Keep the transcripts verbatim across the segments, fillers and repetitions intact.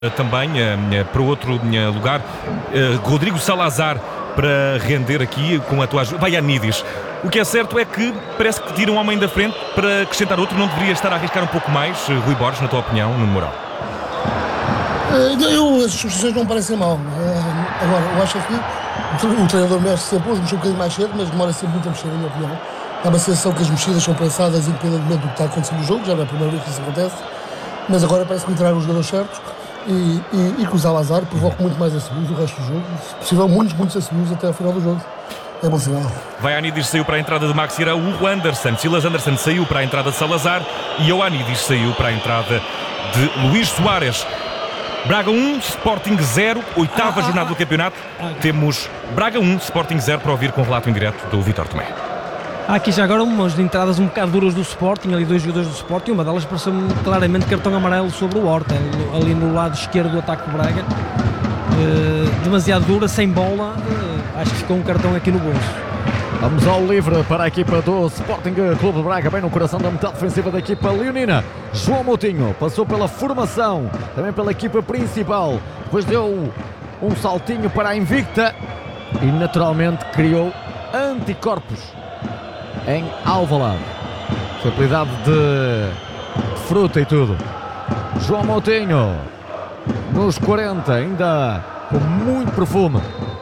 Também para outro lugar, Rodrigo Salazar para render aqui com a tua ajuda. Vai a Nidis. O que é certo é que parece que tira um homem da frente para acrescentar outro. Não deveria estar a arriscar um pouco mais, Rui Borges, na tua opinião, no moral? Eu, as substituições não me parecem mal. Agora, eu acho que o treinador mexe sempre hoje, mexeu um bocadinho mais cedo, mas demora sempre muito a mexer, na minha opinião. Dá uma sensação que as mexidas são pensadas independentemente do que está acontecendo no jogo, já não é a primeira vez que isso acontece, mas agora parece que entraram os jogadores certos e, e, e que o Salazar provoca muito mais assumidos o resto do jogo, se possível muitos, muitos assumidos até ao final do jogo. É bom sinal. Vaianidis saiu para a entrada de Maxi Araújo, Anderson, Silas Anderson saiu para a entrada de Salazar e Ioannidis saiu para a entrada de Luís Soares. Braga um, Sporting zero, oitava ah, jornada ah, do campeonato. Ah, Temos Braga um, Sporting zero para ouvir com o relato em direto do Vítor Tomé. Há aqui já agora umas entradas um bocado duras do Sporting, ali dois jogadores do Sporting, uma delas pareceu-me claramente cartão amarelo sobre o Horta, ali no lado esquerdo do ataque do Braga. Uh, demasiado dura, sem bola, uh, acho que ficou um cartão aqui no bolso. Vamos ao livre para a equipa do Sporting Clube de Braga, bem no coração da metade defensiva da equipa leonina. João Moutinho passou pela formação, também pela equipa principal, depois deu um saltinho para a invicta e naturalmente criou anticorpos em Alvalade. Foi apelidado de, de fruta e tudo. João Moutinho nos quarenta, ainda com muito perfume.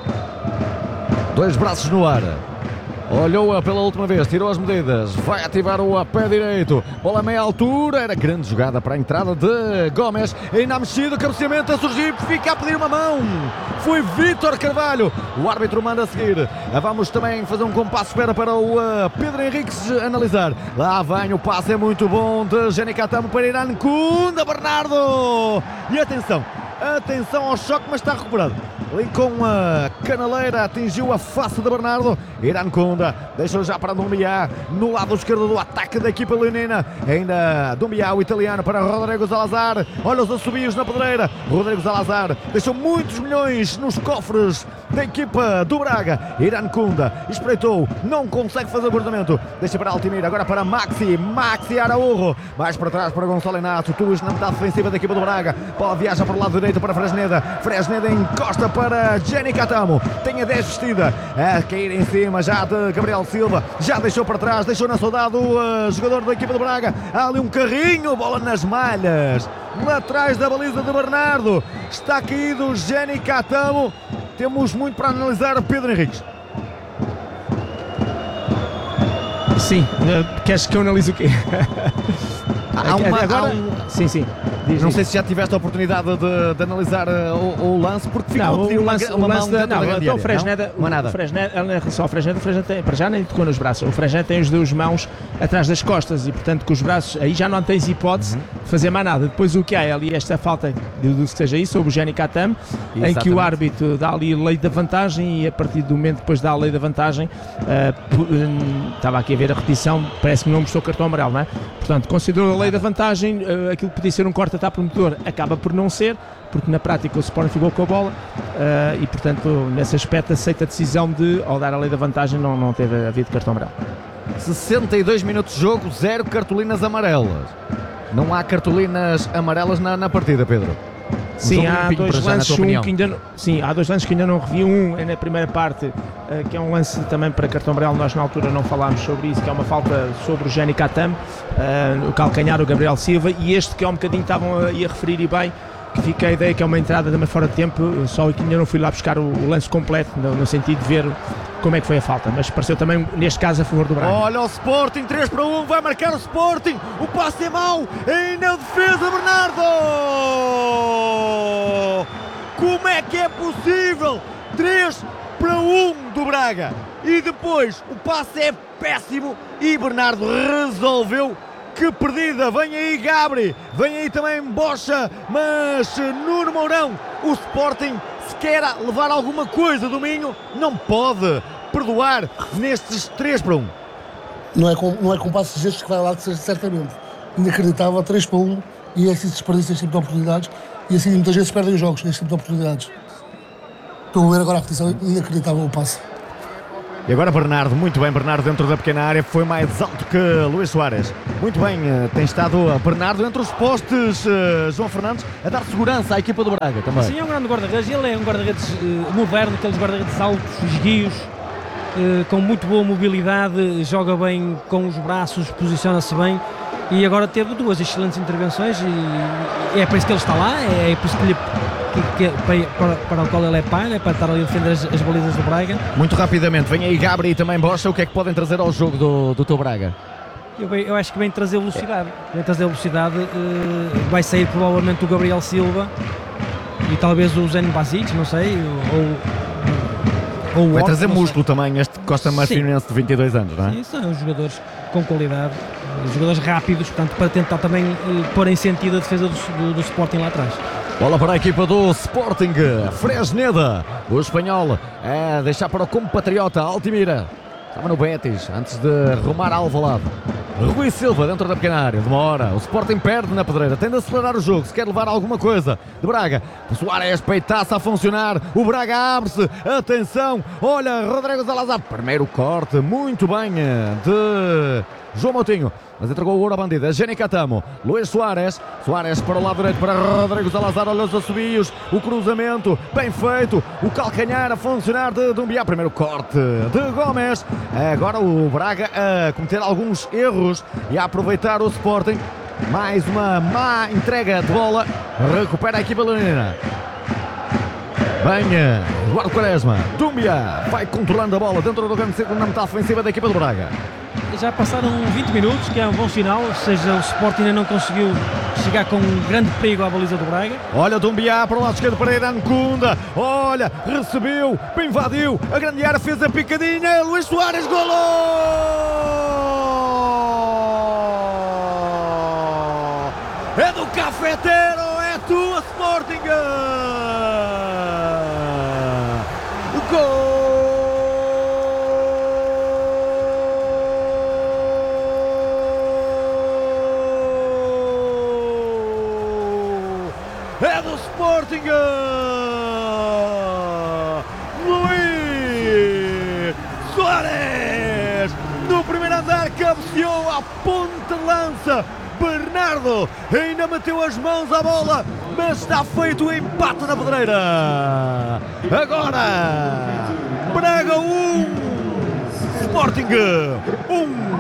Dois braços no ar. Olhou-a pela última vez, tirou as medidas, vai ativar o a pé direito, bola a meia altura, era grande jogada para a entrada de Gomes, ainda a mexida, cabeceamento a surgir, fica a pedir uma mão, foi Vítor Carvalho, o árbitro manda a seguir, vamos também fazer um compasso espera para o uh, Pedro Henriques analisar, lá vem o passe, é muito bom de Geni Catamo para Irán Kunda, Bernardo, e atenção, atenção ao choque, mas está recuperado. Ali com a canaleira atingiu a face de Bernardo. Irán Kunda deixou já para Dumbiá no lado esquerdo do ataque da equipa leonina. Ainda Dumbiá, o italiano, para Rodrigo Salazar. Olha os assobios na pedreira. Rodrigo Salazar deixou muitos milhões nos cofres da equipa do Braga. Irán Kunda espreitou, não consegue fazer o cruzamento. Deixa para Altimira, agora para Maxi. Maxi Araújo. Mais para trás para Gonçalo Inácio. Tudo na metade defensiva da equipa do Braga. Bola viaja para o lado direito para Fresneda. Fresneda encosta para Geni Catamo, tem a dez vestida, a cair em cima já de Gabriel Silva, já deixou para trás, deixou na saudade o uh, jogador da equipa do Braga, há ali um carrinho, bola nas malhas, lá atrás da baliza de Bernardo, está caído Geni Catamo, temos muito para analisar Pedro Henriques. Sim, queres que eu analise o quê? Há uma, agora, há um... sim, sim. Diz, não diz. sei se já tiveste a oportunidade de, de analisar uh, o, o lance, porque ficou não, a pedir o uma, lance, uma o lance mão da, dentro não, da grande então área. o Fresneda, não? Não, nada. O Fresneda, em relação ao Fresneda, o Fresneda tem, para já nem tocou nos braços, o Fresneda tem as duas mãos atrás das costas e portanto com os braços, aí já não tens hipótese uhum. de fazer mais nada. Depois o que há é ali esta falta, do que seja isso, sobre o Geni Catamo, em que o árbitro dá ali a lei da vantagem e a partir do momento depois dá a lei da vantagem, uh, uh, estava aqui a ver a repetição, parece que não mostrou cartão amarelo, não é? Portanto, considerou a lei da vantagem, uh, aquilo que podia ser um corta-tapa promotor acaba por não ser, porque na prática o Sporting ficou com a bola uh, e portanto nesse aspecto aceita a decisão de, ao dar a lei da vantagem, não, não teve havido cartão amarelo. sessenta e dois minutos de jogo, zero cartolinas amarelas. Não há cartolinas amarelas na, na partida, Pedro. Sim, há dois lances, um que ainda não, sim, há dois lances que ainda não revi. Um é na primeira parte, uh, que é um lance também para cartão amarelo. Nós na altura não falámos sobre isso, que é uma falta sobre o Geni Catamo, uh, o calcanhar, o Gabriel Silva, e este que é um bocadinho estavam a, a referir e bem, que fica a ideia que é uma entrada também fora de tempo, só que ainda não fui lá buscar o, o lance completo, no, no sentido de ver como é que foi a falta, mas pareceu também neste caso a favor do Braga. Olha o Sporting, três para um, vai marcar o Sporting, o passe é mau, e na defesa Bernardo! Como é que é possível? três para um do Braga, e depois o passe é péssimo e Bernardo resolveu. Que perdida, vem aí Gabri, vem aí também Bocha, mas Nuno Mourão, o Sporting se quer levar alguma coisa do Minho, não pode perdoar nestes três para um. Não é com, não é com passos gestos que vai lá, certamente. Inacreditável, três para um, e é assim desperdiça este tipo de oportunidades, e assim muitas vezes perdem os jogos, este tipo de oportunidades. Estou a ver agora a repetição, inacreditável o passe. E agora Bernardo, muito bem, Bernardo dentro da pequena área, foi mais alto que Luís Soares. Muito bem, tem estado Bernardo entre os postes, João Fernandes, a dar segurança à equipa do Braga também. Sim, é um grande guarda-redes, ele é um guarda-redes uh, moderno, aqueles guarda-redes altos, esguios, uh, com muito boa mobilidade, joga bem com os braços, posiciona-se bem e agora teve duas excelentes intervenções e é para isso que ele está lá, é para isso que lhe... Que, que, para, para o qual ele é pai, é para estar ali a defender as, as balizas do Braga. Muito rapidamente, vem aí Gabri e também Bocha, o que é que podem trazer ao jogo do, do teu Braga? Eu, eu acho que vem trazer velocidade, vem trazer velocidade, uh, vai sair provavelmente o Gabriel Silva e talvez o Zen Basic, não sei, ou, ou o vai Orta, trazer músculo sei. Também, este Costa Marfinense de vinte e dois anos, não é? Sim, são jogadores com qualidade, jogadores rápidos, portanto para tentar também uh, pôr em sentido a defesa do, do, do Sporting lá atrás. Bola para a equipa do Sporting, Fresneda, o espanhol, é deixar para o compatriota Altimira, estava no Betis, antes de rumar ao Alvalade. Rui Silva dentro da pequena área, demora, o Sporting perde na pedreira, tem de acelerar o jogo, se quer levar alguma coisa de Braga. O Soares peitaça a funcionar, o Braga abre-se, atenção, olha, Rodrigo Salazar, primeiro corte, muito bem, de João Moutinho. Mas entregou o ouro à bandida, Jenny Catamo, Luís Soares, Soares para o lado direito para Rodrigo Salazar, olha os assobios, o cruzamento, bem feito, o calcanhar a funcionar de Dumbiá, primeiro corte de Gomes, agora o Braga a cometer alguns erros e a aproveitar o Sporting, mais uma má entrega de bola, recupera a equipa leonina. Bem, Eduardo Quaresma, Dumbiá vai controlando a bola dentro do grande círculo na metade ofensiva da equipa do Braga. Já passaram vinte minutos, que é um bom sinal, ou seja, o Sporting ainda não conseguiu chegar com um grande perigo à baliza do Braga. Olha Dumbiá para o lado esquerdo para Irã Kunda, olha, recebeu, invadiu, a grande área, fez a picadinha, Luís Soares, golo! É do cafeteiro, é tua Sporting! O gol! É do Sporting! Luís Soares! No primeiro andar cabeceou à ponta de lança. Bernardo ainda meteu as mãos à bola, mas está feito o empate na pedreira. Agora, Braga um, Sporting um.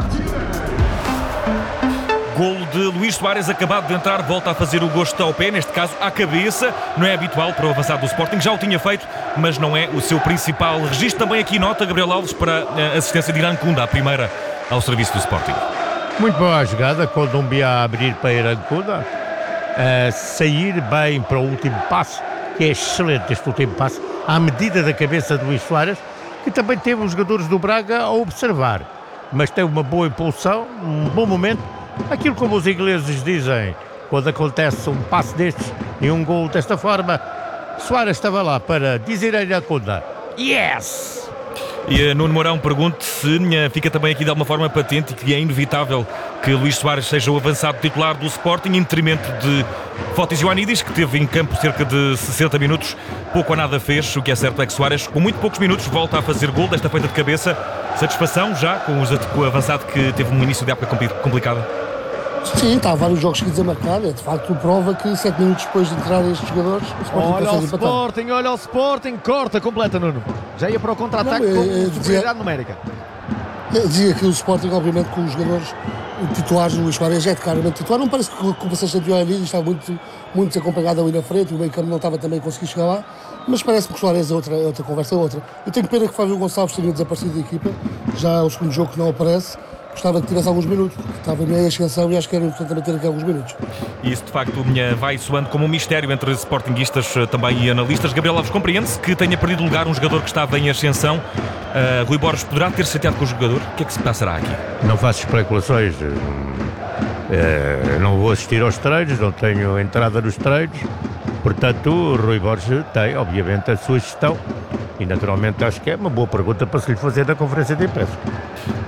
Golo de Luís Soares, acabado de entrar, volta a fazer o gosto ao pé, neste caso à cabeça. Não é habitual para o avançado do Sporting, já o tinha feito, mas não é o seu principal registro. Também aqui nota Gabriel Alves para a assistência de Irã Kunda, a primeira ao serviço do Sporting. Muito boa a jogada, com o Dumbiá a abrir para Irã Kunda, a sair bem para o último passo, que é excelente este último passo, à medida da cabeça de Luís Soares, que também teve os jogadores do Braga a observar, mas tem uma boa impulsão, um bom momento. Aquilo como os ingleses dizem, quando acontece um passe destes e um gol desta forma, Soares estava lá para dizer a Irã Kunda, yes! E uh, Nuno Mourão pergunta se uh, fica também aqui de alguma forma patente e que é inevitável que Luís Soares seja o avançado titular do Sporting, em detrimento de Fotis Ioannidis, que teve em campo cerca de sessenta minutos, pouco ou nada fez. O que é certo é que Soares, com muito poucos minutos, volta a fazer gol, desta feita de cabeça. Satisfação já com, os, com o avançado que teve um início de época complicada? Sim, está há vários jogos seguidos a marcar. É de facto prova que sete minutos depois de entrar estes jogadores, o Sporting olha consegue o empatar. Sporting, olha o Sporting, corta, completa, Nuno. Já ia para o contra-ataque com superioridade dizia, numérica. Dizia que o Sporting, obviamente, com os jogadores titulares, o Luís Soares é claramente titular. Não parece que a compensação de Ioannidis estava muito, muito desacompanhado ali na frente, o meio campo não estava também a conseguir chegar lá, mas parece que o Soares é outra, é outra conversa, é outra. Eu tenho pena que o Fábio Gonçalves tenha desaparecido da equipa, já é o segundo jogo que não aparece. Gostava que tivesse alguns minutos, porque estava em meia ascensão e acho que era importante ter aqui alguns minutos. E isso de facto vai soando como um mistério entre sportinguistas também e analistas. Gabriel Alves, compreende-se que tenha perdido lugar um jogador que estava em ascensão. Uh, Rui Borges poderá ter chateado com o jogador? O que é que se passará aqui? Não faço especulações, uh, não vou assistir aos treinos, não tenho entrada nos treinos, portanto o Rui Borges tem obviamente a sua gestão e naturalmente acho que é uma boa pergunta para se lhe fazer na conferência de imprensa.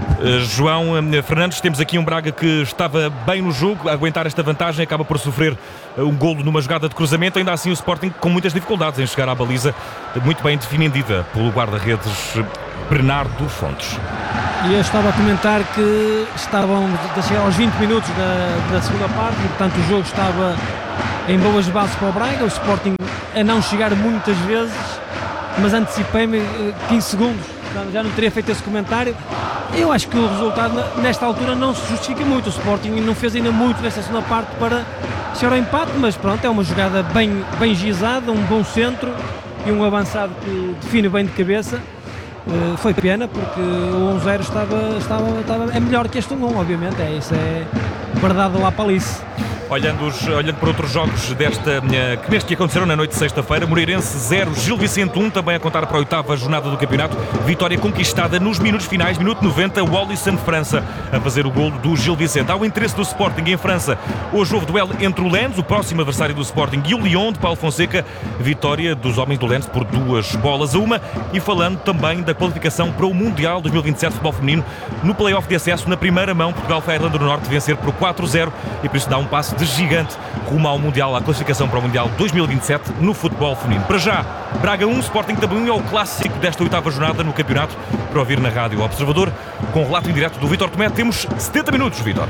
Uh, João uh, Fernandes, temos aqui um Braga que estava bem no jogo, a aguentar esta vantagem, acaba por sofrer uh, um golo numa jogada de cruzamento, ainda assim o Sporting com muitas dificuldades em chegar à baliza, muito bem defendida pelo guarda-redes Bernardo Fontes. E eu estava a comentar que estavam a chegar aos vinte minutos da, da segunda parte e, portanto, o jogo estava em boas bases para o Braga, o Sporting a não chegar muitas vezes, mas antecipei-me quinze segundos, já não teria feito esse comentário. Eu acho que o resultado nesta altura não se justifica muito, o Sporting não fez ainda muito nesta segunda parte para chegar ao empate, mas pronto, é uma jogada bem, bem gizada, um bom centro e um avançado que define bem de cabeça. Uh, foi pena porque o um zero estava, estava, estava, é melhor que este um um, obviamente, é isso, é verdade lá para Alice. Olhando, os, olhando para outros jogos desta, que neste que aconteceram na noite de sexta-feira, Moreirense zero, Gil Vicente um, também a contar para a oitava jornada do campeonato, vitória conquistada nos minutos finais, minuto noventa, Wallison França a fazer o golo do Gil Vicente. Ao interesse do Sporting em França, hoje houve duelo entre o Lens, o próximo adversário do Sporting, e o Lyon de Paulo Fonseca, vitória dos homens do Lens por duas bolas a uma, e falando também da qualificação para o Mundial dois mil e vinte e sete de futebol feminino, no play-off de acesso, na primeira mão, Portugal foi à Irlanda do Norte vencer por quatro a zero e por isso dá um passo de gigante rumo ao Mundial, à classificação para o Mundial dois mil e vinte e sete no futebol feminino. Para já, Braga um, Sporting também um, é o clássico desta oitava jornada no campeonato, para ouvir na Rádio Observador, com o relato em direto do Vítor Tomé. Temos setenta minutos, Vítor.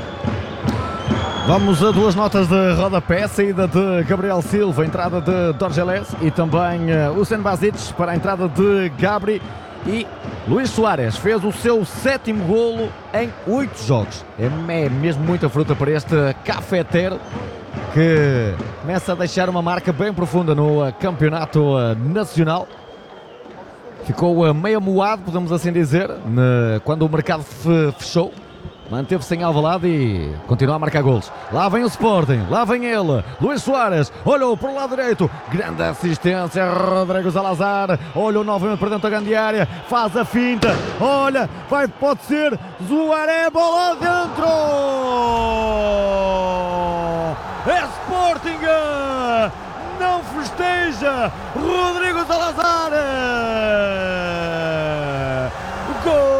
Vamos a duas notas de rodapé, saída de Gabriel Silva, entrada de Dorgeles e também uh, Hussein Basic para a entrada de Gabri. E Luís Soares fez o seu sétimo golo em oito jogos. É mesmo muita fruta para este cafeteiro, que começa a deixar uma marca bem profunda no campeonato nacional. Ficou meio moado, podemos assim dizer, quando o mercado fechou. Manteve-se em Alvalade e continua a marcar golos. Lá vem o Sporting, lá vem ele, Luís Soares, olhou para o lado direito, grande assistência, Rodrigo Salazar, olhou novamente para dentro da grande área, faz a finta, olha, vai, pode ser, Zuaré, bola dentro! É Sporting! Não festeja, Rodrigo Salazar! Gol!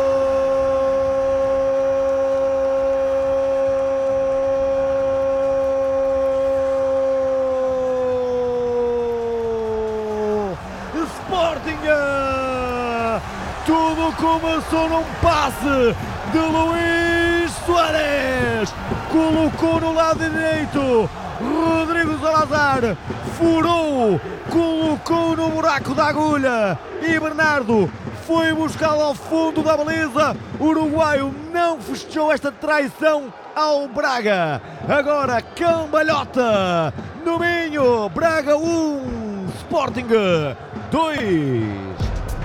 Tudo começou num passe de Luís Soares, colocou no lado direito, Rodrigo Salazar furou, colocou no buraco da agulha e Bernardo foi buscá-lo ao fundo da baliza. O uruguaio não festejou esta traição ao Braga. Agora cambalhota no Minho, Braga um, Sporting dois.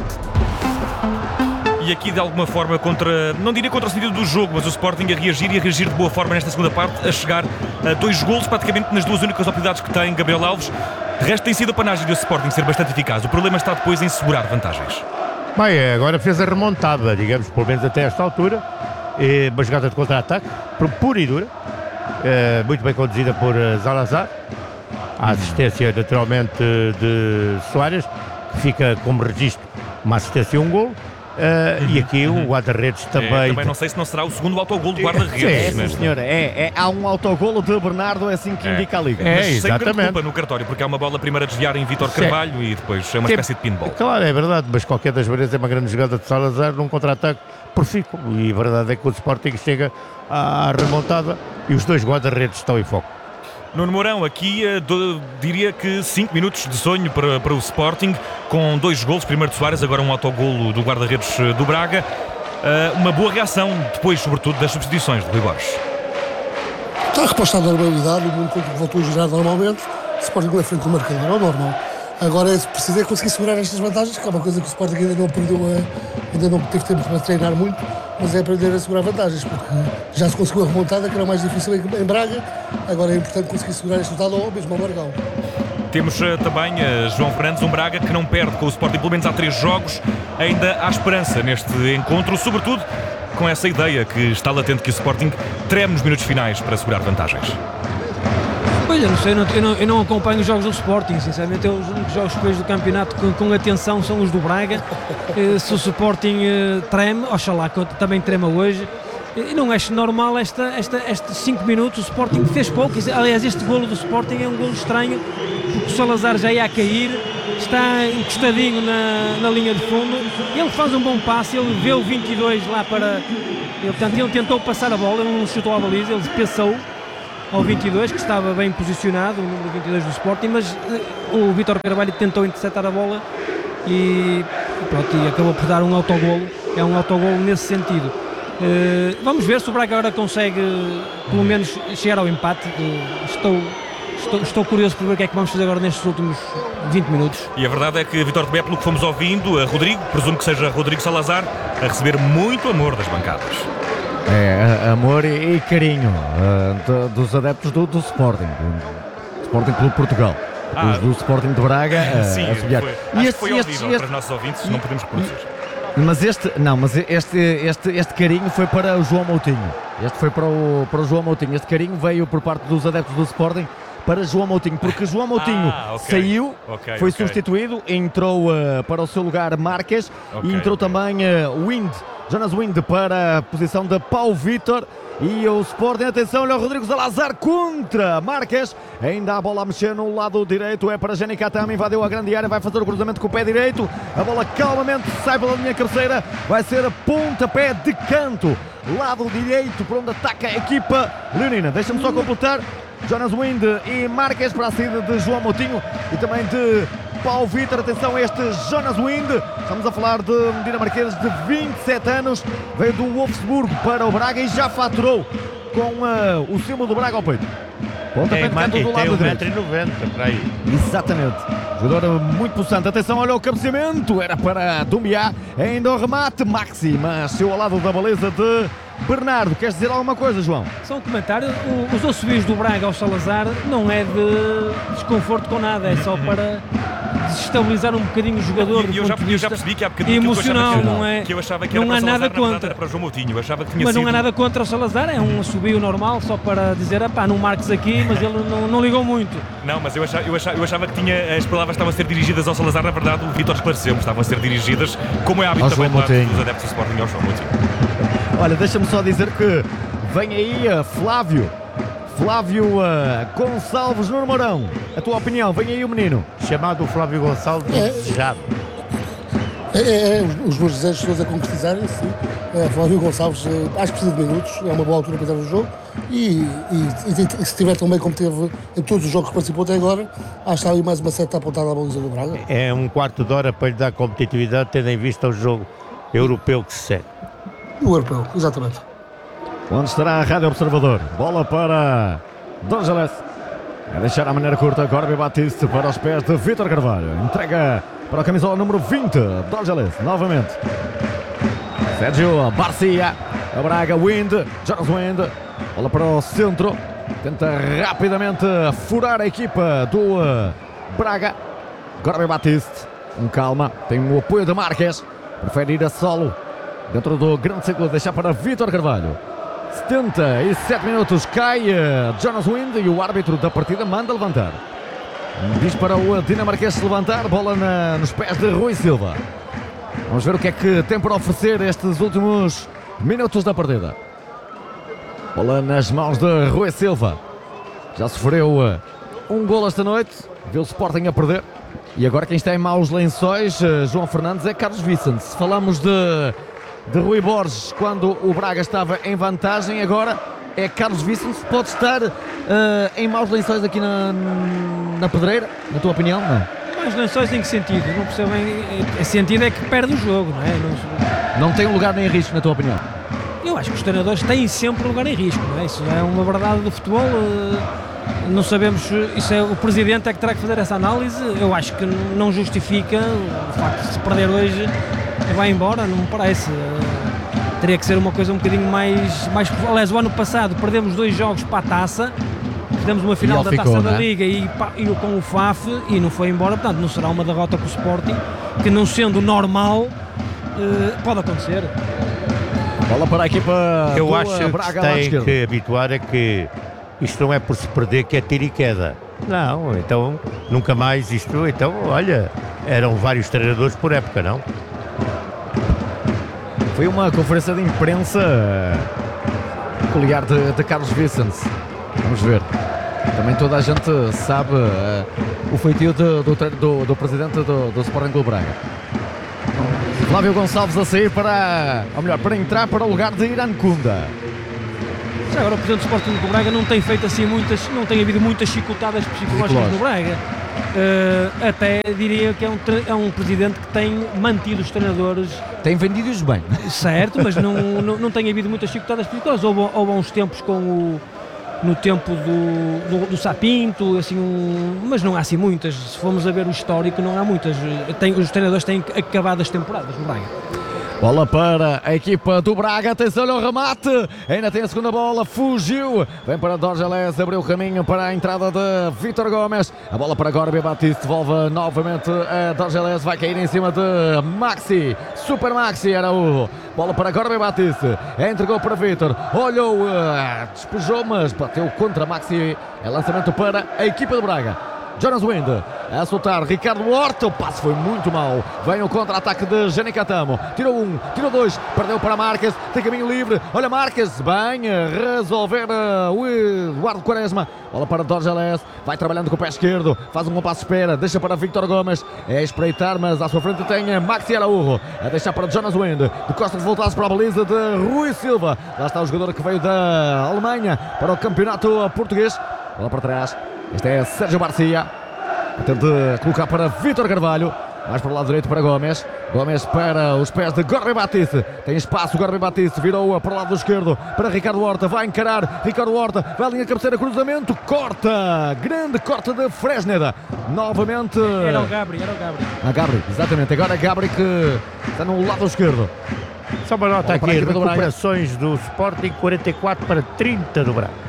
E aqui de alguma forma contra, não diria contra o sentido do jogo, mas o Sporting a reagir e a reagir de boa forma nesta segunda parte, a chegar a dois golos praticamente nas duas únicas oportunidades que tem Gabriel Alves. De resto tem sido a panagem do Sporting ser bastante eficaz. O problema está depois em segurar vantagens. Bem, agora fez a remontada, digamos, pelo menos até esta altura. É uma jogada de contra-ataque, pura e dura, é, muito bem conduzida por Salazar. A assistência naturalmente de Soares, que fica como registro uma assistência e um golo. Uh, e aqui o guarda-redes também. É, também não sei se não será o segundo autogolo do guarda-redes. É, sim, senhora. É, é, há um autogolo de Bernardo, é assim que é. indica a liga. É, mas exatamente. Sem culpa no cartório, porque há uma bola primeiro a desviar em Vítor Carvalho sim. e depois é uma sim. espécie de pinball. Claro, é verdade, mas qualquer das maneiras é uma grande jogada de Salazar num contra-ataque profícuo. E a verdade é que o Sporting chega à remontada e os dois guarda-redes estão em foco. Nuno Mourão, aqui do, diria que cinco minutos de sonho para, para o Sporting, com dois golos, primeiro de Soares, agora um autogolo do guarda-redes do Braga. Uh, uma boa reação depois, sobretudo, das substituições de Rui Borges. Está a reposta à normalidade, o mundo voltou a girar normalmente, o Sporting na frente do marcador, é o normal. Agora é preciso é conseguir segurar estas vantagens, que é uma coisa que o Sporting ainda não aprendeu, a, ainda não teve tempo para treinar muito, mas é aprender a segurar vantagens, porque já se conseguiu a remontada, que era mais difícil em Braga, agora é importante conseguir segurar este resultado ou mesmo ao Margão. Temos uh, também uh, João Fernandes, um Braga que não perde com o Sporting, pelo menos há três jogos, ainda há esperança neste encontro, sobretudo com essa ideia que está latente que o Sporting treme nos minutos finais para segurar vantagens. Pois, eu não sei, eu não, eu não, eu não acompanho os jogos do Sporting, sinceramente. Eu, os únicos jogos que vejo do campeonato com, com atenção são os do Braga. Eh, se o Sporting eh, treme, oxalá que também trema hoje. E não acho normal esta, esta, estes cinco minutos. O Sporting fez pouco. Aliás, este golo do Sporting é um golo estranho, porque o Salazar já ia a cair, está encostadinho na, na linha de fundo. Ele faz um bom passe, ele vê o vinte e dois lá para. Ele, portanto, ele tentou passar a bola, ele não chutou à baliza, ele pensou ao vinte e dois, que estava bem posicionado, o número vinte e dois do Sporting, mas o Vítor Carvalho tentou interceptar a bola e, pronto, e acabou por dar um autogolo. É um autogolo nesse sentido. Uh, vamos ver se o Braga agora consegue pelo menos chegar ao empate. Uh, estou, estou, estou curioso por ver o que é que vamos fazer agora nestes últimos vinte minutos. E a verdade é que, Vítor Tomé, pelo que fomos ouvindo, a Rodrigo, presumo que seja Rodrigo Salazar, a receber muito amor das bancadas. É, amor e, e carinho uh, de, dos adeptos do, do Sporting, do Sporting Clube Portugal. Ah, os do Sporting de Braga uh, sim, a subir. Foi, e acho este, que foi este, audível este, para os nossos ouvintes, não podemos reproduzir. Mas este, não, mas este, este, este carinho foi para o João Moutinho. Este foi para o, para o João Moutinho. Este carinho veio por parte dos adeptos do Sporting para João Moutinho, porque João Moutinho ah, okay. saiu, okay, foi okay. substituído, entrou uh, para o seu lugar Marques okay, e entrou okay. também uh, Wind, Jonas Wind para a posição de Paulo Vítor. E o Sporting, atenção, olha o Rodrigo Salazar contra Marques, ainda a bola a mexer no lado direito, é para Jenny Katami, invadiu a grande área, vai fazer o cruzamento com o pé direito, a bola calmamente sai pela linha cabeceira, vai ser a pontapé de canto, lado direito, por onde ataca a equipa leonina. Deixa-me só completar, Jonas Wind e Marques para a saída de João Moutinho e também de Paulo Vítor. Atenção a este Jonas Wind, estamos a falar de um dinamarquês de vinte e sete anos, veio do Wolfsburgo para o Braga e já faturou com uh, o símbolo do Braga ao peito. Tem, man, tem um metro e noventa para aí. Exatamente, jogador muito possante. Atenção, olha o cabeceamento, era para Dumbiá, ainda o remate Maxi, mas saiu ao lado da baliza de Bernardo. Queres dizer alguma coisa, João? Só um comentário, o, os assobios do Braga ao Salazar não é de desconforto com nada, é só para desestabilizar um bocadinho o jogador. E eu, já, eu já percebi que há bocadinho emocional, que não é? Que eu achava que não era há para nada Salazar, contra. era para João Moutinho. Eu achava que tinha mas sido... não há nada contra o Salazar, é um assobio normal, só para dizer, pá, não marques aqui, mas ele não, não ligou muito. Não, mas eu achava, eu, achava, eu achava que tinha, as palavras estavam a ser dirigidas ao Salazar, na verdade o Vítor esclareceu-me, estavam a ser dirigidas, como é hábito também do lado dos adeptos do Sporting, ao João Moutinho. Olha, deixa-me só dizer que vem aí uh, Flávio, Flávio uh, Gonçalves no Mourão. A tua opinião, vem aí o menino. Chamado Flávio Gonçalves, É. desejado. É, é, é, os meus desejos todos a concretizarem, sim. É, Flávio Gonçalves, é, acho que precisa de minutos, é uma boa altura para entrar no jogo e, e, e, e se tiver tão bem como teve em todos os jogos que participou até agora, acho que está ali mais uma seta apontada à baliza do Braga. É um quarto de hora para lhe dar competitividade, tendo em vista o jogo europeu que se segue. O europeu, exatamente. Onde estará a Rádio Observador? Bola para Dongeles. A deixar a maneira curta, Gorby Batiste para os pés de Vítor Carvalho. Entrega para a camisola número vinte, Dongeles, novamente. Sérgio Barcia, a Braga, Wind, Jonas Wind. Bola para o centro. Tenta rapidamente furar a equipa do uh, Braga. Gorby Batiste, com calma, tem o apoio de Marques. Prefere ir a solo dentro do grande círculo, deixar para Vítor Carvalho. setenta e sete minutos, cai uh, Jonas Wind e o árbitro da partida manda levantar. Diz para o dinamarquês se levantar, bola na, nos pés de Rui Silva. Vamos ver o que é que tem para oferecer estes últimos minutos da partida. Bola nas mãos de Rui Silva. Já sofreu uh, um golo esta noite, viu o Sporting a perder. E agora quem está em maus lençóis, uh, João Fernandes, é Carlos Vicente. Se falamos de... de Rui Borges quando o Braga estava em vantagem, agora é Carlos Vicente. Pode estar uh, em maus lençóis aqui na, na pedreira, na tua opinião? Não. Maus lençóis em que sentido? Não percebo bem. O sentido é que perde o jogo, não é? Não, não tem um lugar nem risco, na tua opinião? Eu acho que os treinadores têm sempre um lugar em risco, não é? Isso é uma verdade do futebol. Uh, não sabemos, isso é o presidente é que terá que fazer essa análise. Eu acho que não justifica o facto de se perder hoje vai embora, não me parece. Uh, teria que ser uma coisa um bocadinho mais, mais... Aliás, o ano passado perdemos dois jogos para a taça, fizemos uma final da ficou, Taça da né? Liga e, e com o F A F e não foi embora, portanto não será uma derrota com o Sporting, que não sendo normal, uh, pode acontecer. Bola para a equipa Eu do acho Braga que lá tem esquerdo. que habituar a que isto não é por se perder que é tiro e queda. Não, então nunca mais isto, então olha, eram vários treinadores por época, não? Foi uma conferência de imprensa peculiar de, de Carlos Vicente. Vamos ver. Também toda a gente sabe uh, o feitio do, do, do, do presidente do, do Sporting Clube Braga. Flávio Gonçalves a sair para, ou melhor, para entrar para o lugar de Irán Kunda. Já agora o presidente do Sporting Clube Braga não tem feito assim muitas, não tem havido muitas chicotadas psicológicas no Braga. Uh, até diria que é um, é um presidente que tem mantido os treinadores. Tem vendido-os bem. Certo, mas não, não, não tem havido muitas chicotadas psicológicas. Houve, houve uns tempos com o no tempo do, do, do Sapinto, assim, um, mas não há assim muitas. Se formos a ver o histórico, não há muitas. Tem, os treinadores têm acabado as temporadas no Braga. Bola para a equipa do Braga, atenção ao remate, ainda tem a segunda bola, fugiu, vem para Dorgeles, abriu o caminho para a entrada de Vítor Gomes, a bola para Gorby Batiste, devolve novamente a Dorgeles, vai cair em cima de Maxi, Super Maxi era o, bola para Gorby Batiste, entregou para Vítor, olhou, despejou, mas bateu contra Maxi, é lançamento para a equipa do Braga. Jonas Wind a soltar Ricardo Horta, o passe foi muito mau, vem o contra-ataque de Janicatamo, tirou um, tirou dois, perdeu para Marques, tem caminho livre, olha Marques, bem a resolver uh, o Eduardo Quaresma, bola para Dorgeles, vai trabalhando com o pé esquerdo, faz um bom passo de espera, deixa para Vítor Gomes, é espreitar, mas à sua frente tem Maxi Araújo, a deixar para Jonas Wind, de costas voltadas para a baliza de Rui Silva, lá está o jogador que veio da Alemanha para o campeonato português, bola para trás. Este é Sérgio Garcia, tenta colocar para Vítor Carvalho, mais para o lado direito para Gomes, Gomes para os pés de Gorby Batiste, tem espaço, Gorby Batiste virou para o lado esquerdo para Ricardo Horta, vai encarar Ricardo Horta, vai à linha de cabeceira, cruzamento, corta, grande corte de Fresneda, novamente... Era o Gabri, era o Gabri. Ah, Gabri, exatamente, agora Gabri que está no lado esquerdo. Só uma nota aqui, recuperações do Sporting, quarenta e quatro para trinta do Braga.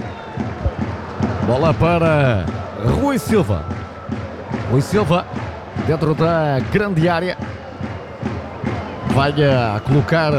Bola para Rui Silva. Rui Silva dentro da grande área. Vai a colocar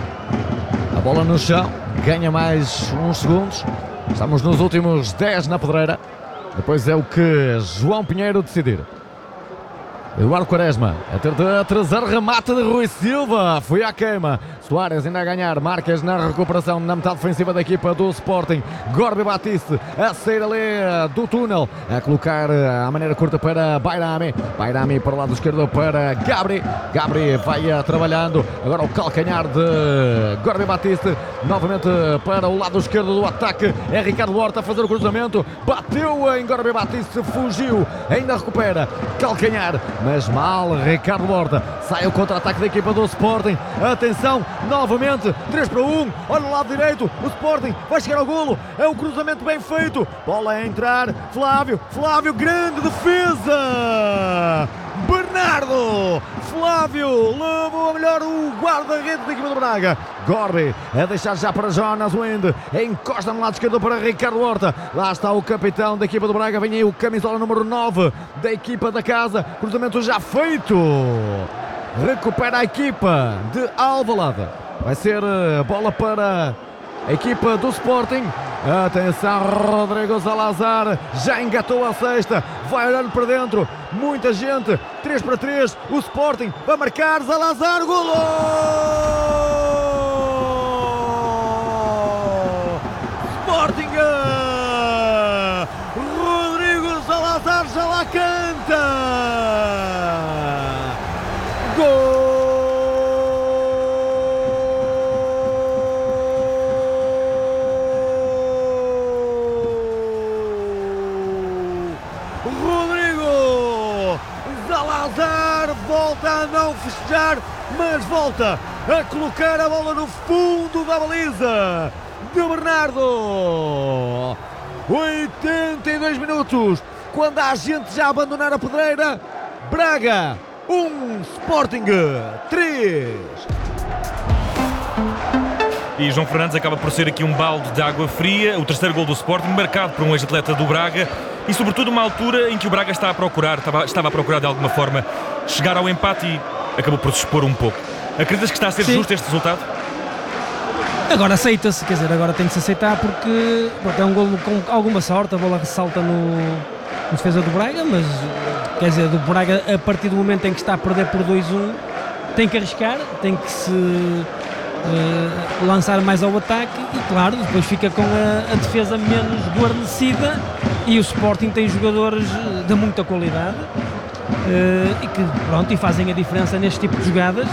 a bola no chão. Ganha mais uns segundos. Estamos nos últimos dez na pedreira. Depois é o que João Pinheiro decidir. Eduardo Quaresma a ter de atrasar remate de Rui Silva. Foi à queima. Soares ainda a ganhar. Marques na recuperação na metade defensiva da equipa do Sporting. Gorby Batiste a sair ali do túnel. A colocar a maneira curta para Bairami. Bairami para o lado esquerdo para Gabri. Gabri vai trabalhando. Agora o calcanhar de Gorby Batiste. Novamente para o lado esquerdo do ataque. É Ricardo Horta a fazer o cruzamento. Bateu em Gorby Batiste. Fugiu. Ainda recupera. Calcanhar. Mas mal, Ricardo Horta sai o contra-ataque da equipa do Sporting. Atenção, novamente, três para um. Olha o lado direito, o Sporting vai chegar ao golo. É um cruzamento bem feito. Bola a entrar, Flávio, Flávio, grande defesa. Bernardo, Flávio, levou a melhor o guarda-redes da equipa do Braga. Gorby a deixar já para Jonas Wind, encosta no lado esquerdo para Ricardo Horta. Lá está o capitão da equipa do Braga, vem aí o camisola número nove da equipa da casa. Cruzamento já feito. Recupera a equipa de Alvalade. Vai ser bola para a equipa do Sporting. Atenção, Rodrigo Salazar já engatou a sexta, vai olhando para dentro, muita gente, três para três, o Sporting vai marcar, Salazar, golo! Sporting! Rodrigo Salazar já lá canta! Gol! Volta a não festejar, mas volta a colocar a bola no fundo da baliza de Bernardo. oitenta e dois minutos, quando há gente já a abandonar a pedreira. Braga um, Sporting três. E João Fernandes acaba por ser aqui um balde de água fria, o terceiro gol do Sporting, marcado por um ex-atleta do Braga e sobretudo uma altura em que o Braga está a procurar, estava, estava a procurar de alguma forma chegar ao empate e acabou por se expor um pouco. Acreditas que está a ser Sim. justo este resultado? Agora aceita-se, quer dizer, agora tem de se aceitar porque pronto, é um golo com alguma sorte, a bola ressalta no, no defesa do Braga, mas quer dizer, do Braga a partir do momento em que está a perder por dois a um tem que arriscar, tem que se uh, lançar mais ao ataque e claro, depois fica com a, a defesa menos guarnecida e o Sporting tem jogadores de muita qualidade uh, e que pronto, e fazem a diferença neste tipo de jogadas.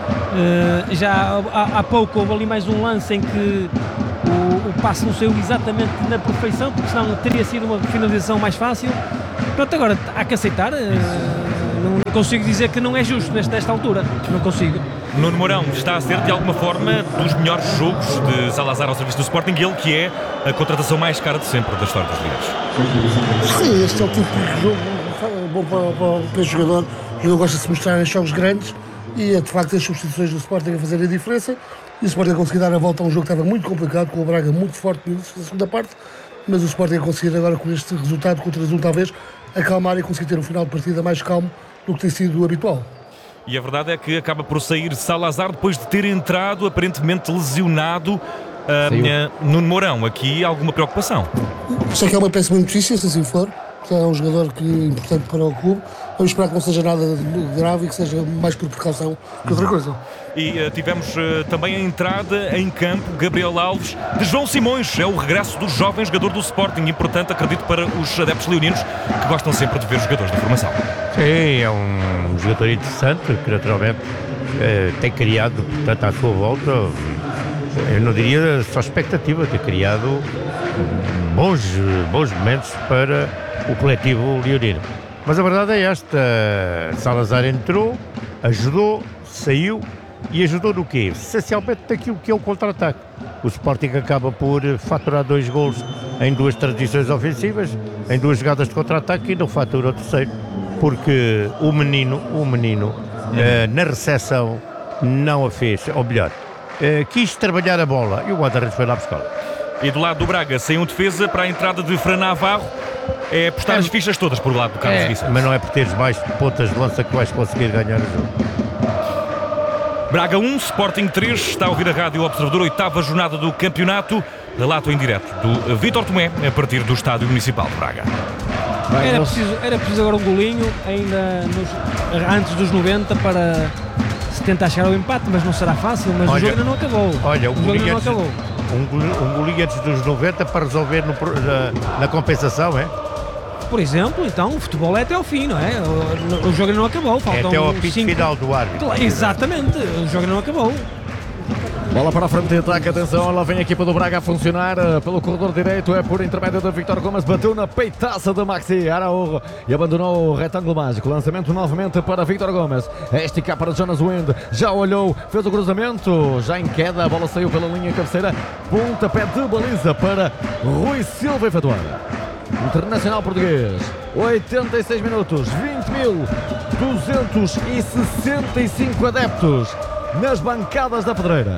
Uh, já há, há pouco houve ali mais um lance em que o, o passe não saiu exatamente na perfeição, porque senão teria sido uma finalização mais fácil. Pronto, agora há que aceitar, uh, não consigo dizer que não é justo nesta, nesta altura, não consigo. Nuno Mourão está a ser de alguma forma dos melhores jogos de Salazar ao serviço do Sporting, ele que é a contratação mais cara de sempre da história dos Ligas. Sim, este é o tipo de jogo bom para, para, para o jogador. Ele gosta de se mostrar em jogos grandes e é de facto as substituições do Sporting a fazer a diferença. E o Sporting a conseguir dar a volta a um jogo que estava muito complicado, com o Braga muito forte na segunda parte, mas o Sporting a conseguir agora com este resultado, com o três a um talvez, acalmar e conseguir ter um final de partida mais calmo do que tem sido o habitual. E a verdade é que acaba por sair Salazar depois de ter entrado aparentemente lesionado. Uh, Nuno Mourão, aqui alguma preocupação? Sei que é uma péssima notícia, se assim for, que é um jogador que é importante para o clube. Vamos esperar que não seja nada grave e que seja mais por precaução que outra coisa. E uh, tivemos uh, também a entrada em campo, Gabriel Alves, de João Simões. É o regresso do jovem jogador do Sporting e, portanto, acredito para os adeptos leoninos que gostam sempre de ver os jogadores da formação. Sim, é um jogador interessante que naturalmente eh, tem criado, portanto, à sua volta, eu não diria só expectativa, tem criado bons, bons momentos para o coletivo leonino. Mas a verdade é esta, Salazar entrou, ajudou, saiu e ajudou no quê? Essencialmente naquilo que é o contra-ataque. O Sporting acaba por faturar dois golos em duas transições ofensivas, em duas jogadas de contra-ataque e não fatura o terceiro, porque o menino, o menino eh, na recepção não a fez, ou melhor, eh, quis trabalhar a bola e o Guarda-Redes foi lá buscar. E do lado do Braga, sem um defesa para a entrada de Fran Navarro. É apostar é, as fichas todas por lado do Carlos é, Vicente. Mas não é por teres mais pontas de lança que vais conseguir ganhar o jogo. Braga um, Sporting três, está a ouvir a Rádio Observador, oitava jornada do campeonato. Relato em direto do Vítor Tomé, a partir do Estádio Municipal de Braga. Era preciso, era preciso agora um golinho, ainda nos, antes dos noventa, para se tentar chegar ao empate, mas não será fácil, mas olha, o jogo ainda não acabou. Olha, o jogo ainda não acabou. Um, um golinho antes dos noventa para resolver no, na, na compensação, é? Por exemplo, então o futebol é até ao fim, não é? O, o jogo ainda não acabou. É até ao apito cinco... final do árbitro. Exatamente, o jogo ainda não acabou. Bola para a frente de ataque, atenção, lá vem a equipa do Braga a funcionar uh, pelo corredor direito, é por intermédio da Victor Gomes, bateu na peitaça de Maxi Araújo e abandonou o retângulo mágico. Lançamento novamente para Victor Gomes, é esticar para Jonas Wind, já olhou, fez o cruzamento, já em queda, a bola saiu pela linha cabeceira, pontapé de baliza para Rui Silva efetuar. Internacional português, oitenta e seis minutos, vinte mil duzentos e sessenta e cinco adeptos nas bancadas da Pedreira.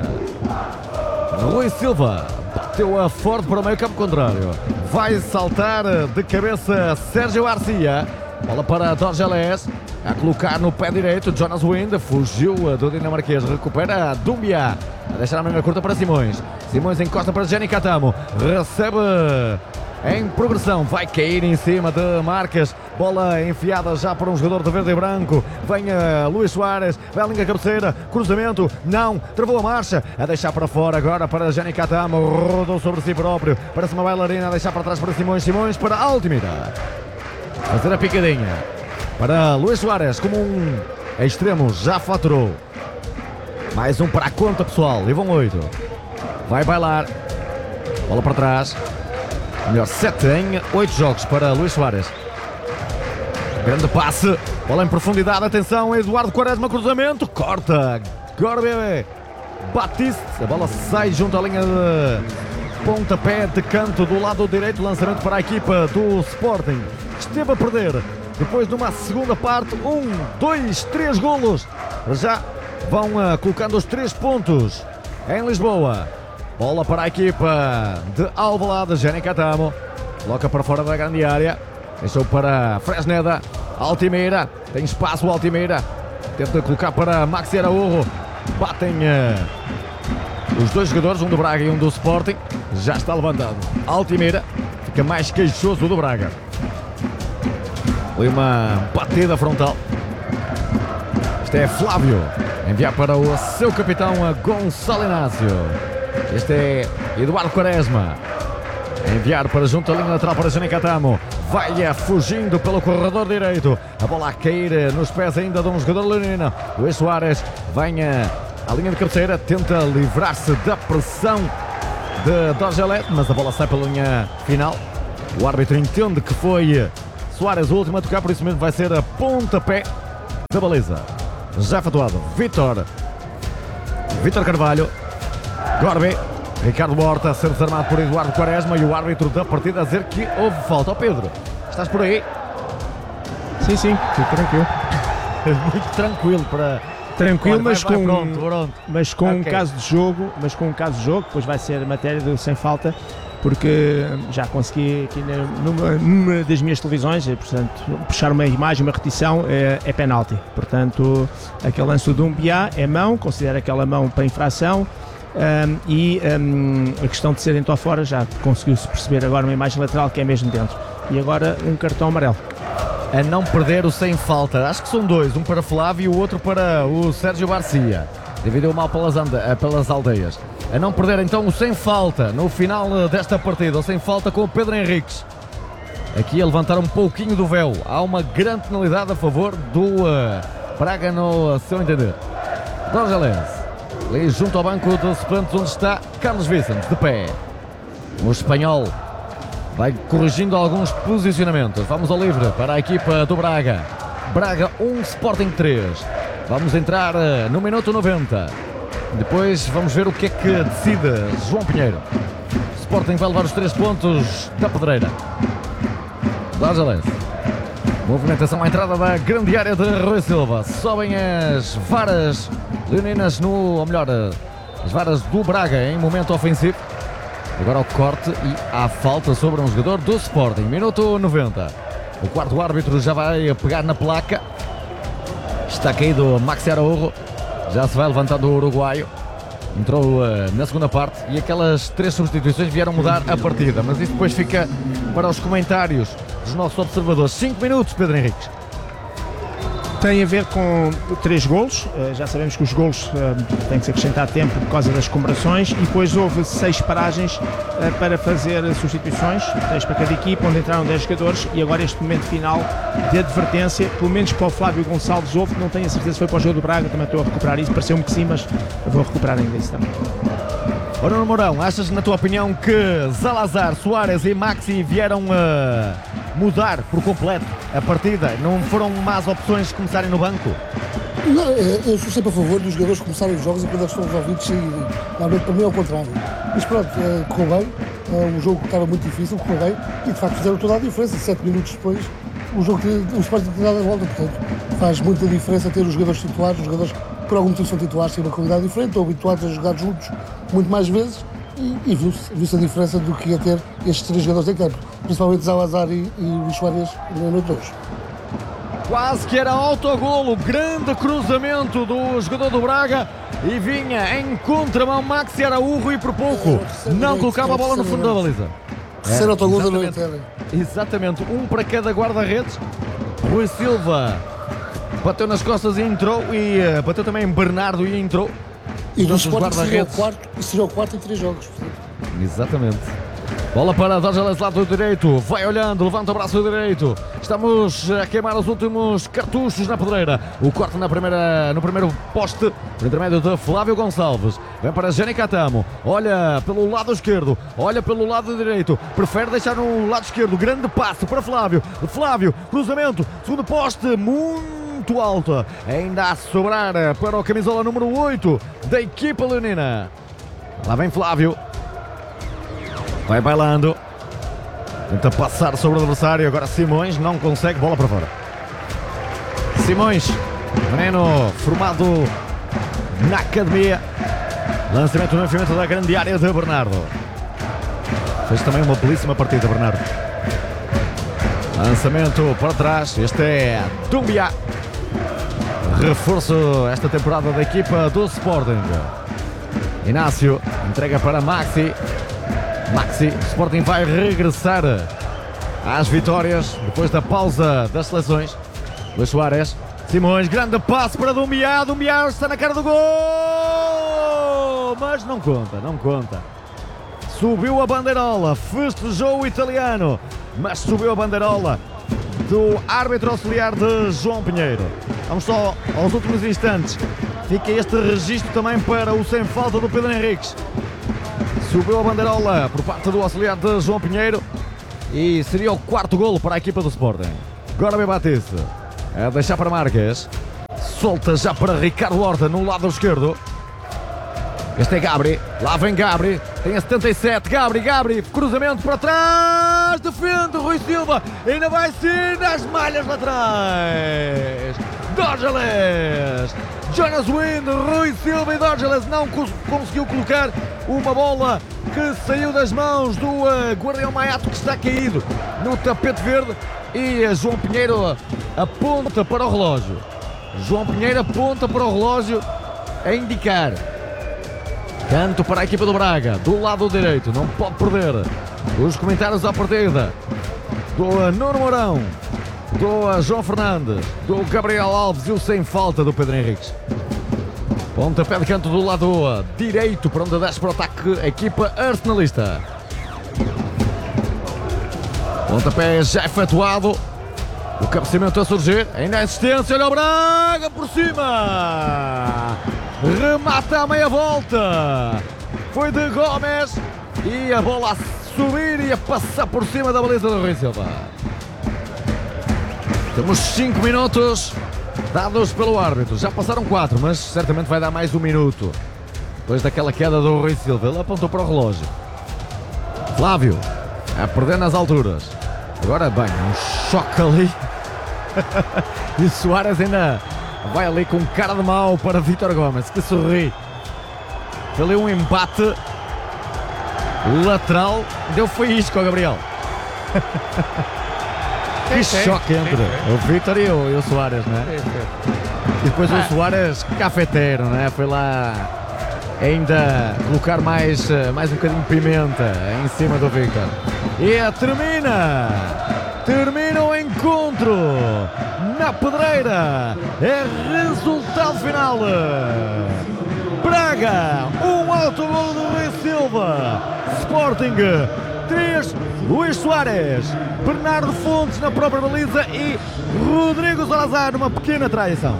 Rui Silva bateu a forte para o meio campo contrário. Vai saltar de cabeça Sérgio Garcia. Bola para Dorgelés. A colocar no pé direito Jonas Wind. Fugiu do dinamarquês. Recupera Doumbia. A deixar a mesma curta para Simões. Simões encosta para Jenny Catamo. Recebe em progressão, vai cair em cima de Marques, bola enfiada já para um jogador de verde e branco, vem a Luís Soares, vai à linha cabeceira, cruzamento, não, travou a marcha, a deixar para fora agora para Jenny Catamo, rodou sobre si próprio, parece uma bailarina, a deixar para trás para Simões, Simões para Altimira, fazer a picadinha, para Luís Soares, como um extremo, já faturou, mais um para a conta pessoal, e vão oito, vai bailar, bola para trás, melhor sete em oito jogos para Luís Soares. Grande passe, bola em profundidade, atenção, Eduardo Quaresma, cruzamento, corta, Gorbe Batiste, a bola sai junto à linha de pontapé de canto do lado direito, lançamento para a equipa do Sporting. Esteve a perder, depois de uma segunda parte, um, dois, três golos, já vão uh, colocando os três pontos em Lisboa. Bola para a equipa de Alvalade, Jenny Catamo, coloca para fora da grande área, deixou para Fresneda, Altimira, tem espaço o Altimira, tenta colocar para Maxi Araújo, batem uh, Os dois jogadores, um do Braga e um do Sporting, já está levantado. Altimira fica mais queixoso o do Braga. Foi uma batida frontal. Este é Flávio, enviar para o seu capitão Gonçalo Inácio. Este é Eduardo Quaresma, enviar para junto à linha lateral para Jani Catamo. Vai fugindo pelo corredor direito. A bola a cair nos pés ainda de um jogador leonino. Luís Soares vem à linha de cabeceira, tenta livrar-se da pressão de Dorgelet, mas a bola sai pela linha final. O árbitro entende que foi Soares o último a tocar, por isso mesmo vai ser a pontapé da baliza. Já efetuado. Vítor. Vítor Carvalho. Gorbi. Ricardo Horta a ser desarmado por Eduardo Quaresma e o árbitro da partida a dizer que houve falta. Ó oh, Pedro, estás por aí? Sim, sim, fico tranquilo. Muito tranquilo para... Tranquilo, Olha, mas, vai, vai, com, pronto, pronto. mas com Okay. um caso de jogo, mas com um caso de jogo, depois vai ser matéria do sem falta, porque já consegui aqui numa, numa das minhas televisões, portanto, puxar uma imagem, uma repetição, é, é penalti. Portanto, aquele lance do Doumbia é mão, considera aquela mão para infração. Um, e um, a questão de ser dentro ou fora já conseguiu-se perceber agora uma imagem lateral que é mesmo dentro. E agora um cartão amarelo. A não perder o sem falta. Acho que são dois, um para Flávio e o outro para o Sérgio Garcia. Dividiu mal pelas, anda, pelas aldeias. A não perder então o sem falta no final desta partida. O sem falta com o Pedro Henriques. Aqui a levantar um pouquinho do véu. Há uma grande penalidade a favor do uh, Braga no seu entender. Dorgelense. Ali junto ao banco dos suplentes onde está Carlos Vicente, de pé. O espanhol vai corrigindo alguns posicionamentos. Vamos ao livre para a equipa do Braga. Braga um, Sporting três. Vamos entrar no minuto noventa. Depois vamos ver o que é que decide João Pinheiro. O Sporting vai levar os três pontos da pedreira. Dorgelense. Movimentação à entrada da grande área de Rui Silva. Sobem as varas leoninas no, ou melhor, as varas do Braga em momento ofensivo. Agora o corte e há falta sobre um jogador do Sporting. Minuto noventa. O quarto árbitro já vai pegar na placa. Está caído Maxi Araújo. Já se vai levantando o uruguaio. Entrou uh, na segunda parte e aquelas três substituições vieram mudar a partida. Mas isso depois fica para os comentários dos nossos observadores. cinco minutos, Pedro Henriques. Tem a ver com três golos, uh, já sabemos que os golos uh, têm que se acrescentar tempo por causa das comemorações, e depois houve seis paragens uh, para fazer substituições, três para cada equipa, onde entraram dez jogadores, e agora este momento final de advertência, pelo menos para o Flávio Gonçalves houve, não tenho a certeza se foi para o jogo do Braga, também estou a recuperar isso, pareceu-me que sim, mas vou recuperar ainda isso também. Ora, Nuno Mourão, achas na tua opinião que Salazar, Soares e Maxi vieram a mudar por completo a partida? Não foram más opções de começarem no banco? Não, eu sou sempre a favor dos jogadores começarem os jogos e quando eles estão resolvidos saírem. Realmente para mim é o contrário. Mas pronto, correu bem, um jogo que estava muito difícil, correu bem e de facto fizeram toda a diferença. Sete minutos depois o jogo, o Sporting tem dado a volta, portanto faz muita diferença ter os jogadores titulares, os jogadores que por algum motivo são titulares, têm uma qualidade diferente, estão habituados a jogar juntos muito mais vezes e, e viu-se, viu-se a diferença do que ia ter estes três jogadores em campo, principalmente Salazar e, e Luís Soares na noite de hoje. Quase que era autogolo, grande cruzamento do jogador do Braga e vinha em contramão Maxi Araújo e por pouco é, não colocava a bola no fundo da baliza. Terceiro É, autogol da exatamente. noite. Exatamente, um para cada guarda-redes. Rui Silva bateu nas costas e entrou, e uh, bateu também Bernardo e entrou. E do Os Sporting seria o guarda-redes. quarto, seria o quarto em três jogos. Portanto. Exatamente. Bola para Dorgelense, lado direito, vai olhando, levanta o braço direito. Estamos a queimar os últimos cartuchos na pedreira. O corte na primeira, no primeiro poste, por intermédio de Flávio Gonçalves. Vem para Jani Catamo, olha pelo lado esquerdo, olha pelo lado direito, prefere deixar no lado esquerdo, grande passe para Flávio. Flávio, cruzamento, segundo poste, muito alto. Ainda a sobrar para o camisola número oito da equipa leonina. Lá vem Flávio. Vai bailando, tenta passar sobre o adversário, agora Simões não consegue, bola para fora. Simões, menino formado na academia, lançamento no enfiamento da grande área de Bernardo. Fez também uma belíssima partida, Bernardo. Lançamento para trás, este é Doumbia, reforço esta temporada da equipa do Sporting. Inácio entrega para Maxi. Maxi, o Sporting vai regressar às vitórias depois da pausa das seleções. Luís Soares, Simões, grande passe para Doumbia. Doumbia está na cara do gol, mas não conta, não conta. Subiu a bandeirola, festejou o italiano, mas subiu a bandeirola do árbitro auxiliar de João Pinheiro. Vamos só aos últimos instantes. Fica este registro também para o sem falta do Pedro Henriques. Subiu a bandeirola por parte do auxiliar de João Pinheiro e seria o quarto golo para a equipa do Sporting. Gorabé Batiste a deixar para Marques. Solta já para Ricardo Horta no lado esquerdo. Este é Gabri, lá vem Gabri, tem a setenta e sete, Gabri, Gabri, cruzamento para trás, defende Rui Silva, ainda vai ser nas malhas laterais. Dorgeles, Jonas Wind, Rui Silva e Dorgeles não cons conseguiu colocar uma bola que saiu das mãos do uh, Guardião Maiato, que está caído no tapete verde, e uh, João Pinheiro aponta para o relógio. João Pinheiro aponta para o relógio a indicar. Canto para a equipa do Braga, do lado direito, não pode perder. Os comentários à partida do uh, Nuno Mourão, do uh, João Fernandes, do Gabriel Alves e o sem falta do Pedro Henriques. Pontapé de canto do lado uh, direito, para onde desce para o ataque a equipa arsenalista. Pontapé já efetuado. O cabeceamento a surgir, ainda a insistência, olha o Braga por cima. Remata a meia volta. Foi de Gomes e a bola a subir e a passar por cima da baliza do Rui Silva. Temos cinco minutos dados pelo árbitro. Já passaram quatro, mas certamente vai dar mais um minuto. Depois daquela queda do Rui Silva, ele apontou para o relógio. Flávio a perder nas alturas. Agora bem, um choque ali. E o Soares ainda vai ali com cara de mau para Vítor Gomes, que sorri. Foi ali um embate lateral. Deu faísca ao Gabriel. Que choque entre o Vítor e o, e o Soares, não é? E depois o Soares cafeteiro, não é? Foi lá ainda colocar mais, mais um bocadinho de pimenta em cima do Vítor. E termina! Termina o encontro na Pedreira. É resultado final. Braga, um autogol do Rui Silva. Sporting, três. Luís Soares, Bernardo Fontes na própria baliza e Rodrigo Salazar numa pequena traição.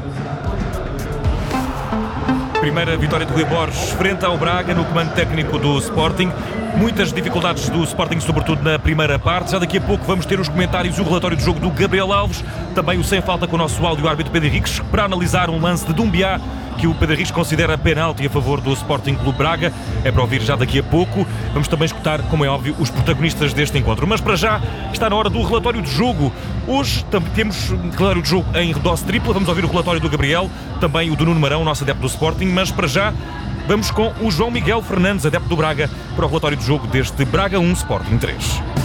Primeira vitória de Rui Borges frente ao Braga no comando técnico do Sporting. Muitas dificuldades do Sporting, sobretudo na primeira parte. Já daqui a pouco vamos ter os comentários e o relatório do jogo do Gabriel Alves. Também o sem falta com o nosso áudio árbitro Pedro Henriques, para analisar um lance de Doumbia que o Pedro Henriques considera penalti a favor do Sporting Clube Braga. É para ouvir já daqui a pouco. Vamos também escutar, como é óbvio, os protagonistas deste encontro. Mas para já está na hora do relatório de jogo. Hoje também temos relatório de jogo em dose tripla. Vamos ouvir o relatório do Gabriel, também o do Nuno Marão, nosso adepto do Sporting. Mas para já vamos com o João Miguel Fernandes, adepto do Braga, para o relatório de jogo deste Braga um Sporting três.